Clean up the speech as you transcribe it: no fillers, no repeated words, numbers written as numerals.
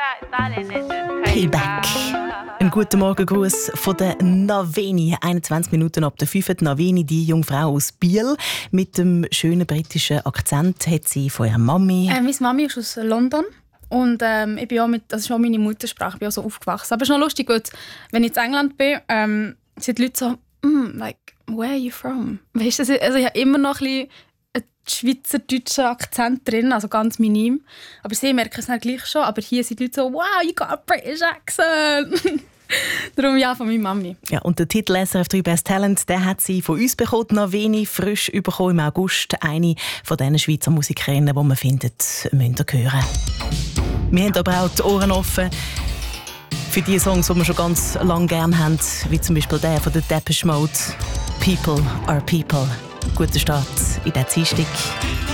Payback. Ein guten Morgengruß von der Naveni. 21 Minuten ab der 5. Naveni, die junge Frau aus Biel. Mit dem schönen britischen Akzent hat sie von ihrer Mami. Meine Mami ist aus London. Und ich bin auch das ist auch meine Muttersprache, ich bin auch so aufgewachsen. Aber es ist noch lustig, wenn ich in England bin, sind die Leute so, like, where are you from? Weißt du, also ich habe immer noch ein bisschen einen schweizerdeutschen Akzent drin, also ganz minim. Aber sie merken es dann gleich schon. Aber hier sind die Leute so, wow, you got a British accent. Darum ja, von meiner Mami. Ja, und der Titel SRF 3 Best Talent, den hat sie von uns bekommen, Naveni, frisch bekommen im August. Eine von diesen Schweizer Musikerinnen, die man findet, müsst ihr hören. Wir haben aber auch die Ohren offen für die Songs, die wir schon ganz lange gerne haben, wie zum Beispiel der von der Depeche Mode, «People are People». Guten Start in diesen Dienstag.